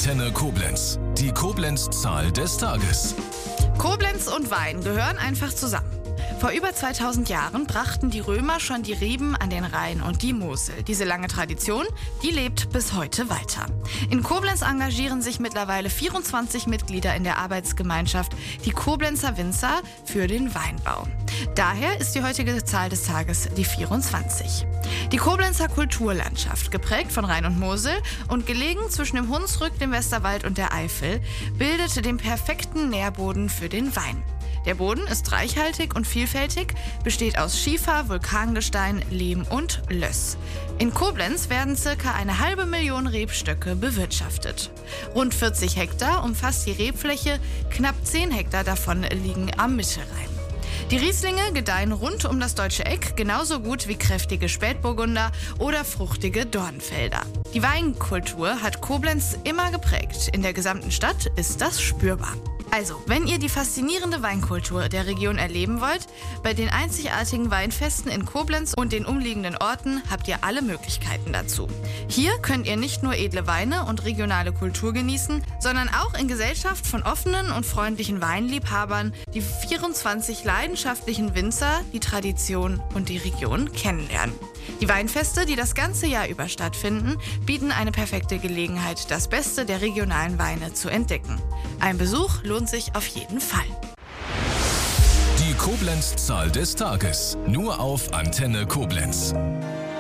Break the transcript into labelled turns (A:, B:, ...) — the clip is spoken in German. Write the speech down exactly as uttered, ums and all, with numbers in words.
A: Antenne Koblenz. Die Koblenz-Zahl des Tages.
B: Koblenz und Wein gehören einfach zusammen. Vor über zweitausend Jahren brachten die Römer schon die Reben an den Rhein und die Mosel. Diese lange Tradition, die lebt bis heute weiter. In Koblenz engagieren sich mittlerweile vierundzwanzig Mitglieder in der Arbeitsgemeinschaft, die Koblenzer Winzer, für den Weinbau. Daher ist die heutige Zahl des Tages die vierundzwanzig. Die Koblenzer Kulturlandschaft, geprägt von Rhein und Mosel und gelegen zwischen dem Hunsrück, dem Westerwald und der Eifel, bildet den perfekten Nährboden für den Wein. Der Boden ist reichhaltig und vielfältig, besteht aus Schiefer, Vulkangestein, Lehm und Löss. In Koblenz werden circa eine halbe Million Rebstöcke bewirtschaftet. Rund vierzig Hektar umfasst die Rebfläche, knapp zehn Hektar davon liegen am Mittelrhein. Die Rieslinge gedeihen rund um das Deutsche Eck genauso gut wie kräftige Spätburgunder oder fruchtige Dornfelder. Die Weinkultur hat Koblenz immer geprägt. In der gesamten Stadt ist das spürbar. Also, wenn ihr die faszinierende Weinkultur der Region erleben wollt, bei den einzigartigen Weinfesten in Koblenz und den umliegenden Orten habt ihr alle Möglichkeiten dazu. Hier könnt ihr nicht nur edle Weine und regionale Kultur genießen, sondern auch in Gesellschaft von offenen und freundlichen Weinliebhabern die vierundzwanzig leidenschaftlichen Winzer, die Tradition und die Region kennenlernen. Die Weinfeste, die das ganze Jahr über stattfinden, bieten eine perfekte Gelegenheit, das Beste der regionalen Weine zu entdecken. Ein Besuch lohnt sich auf jeden Fall.
A: Die Koblenz-Zahl des Tages. Nur auf Antenne Koblenz.